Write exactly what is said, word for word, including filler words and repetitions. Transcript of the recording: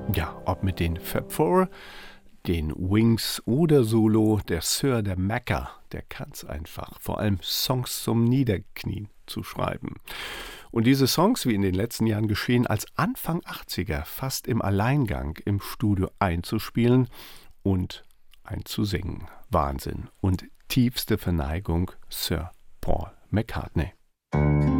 Ja, ob mit den Fab Four, den Wings oder Solo, der Sir, der Macker, der kann's einfach. Vor allem Songs zum Niederknien zu schreiben. Und diese Songs, wie in den letzten Jahren geschehen, als Anfang achtziger fast im Alleingang im Studio einzuspielen und einzusingen. Wahnsinn und tiefste Verneigung Sir Paul McCartney.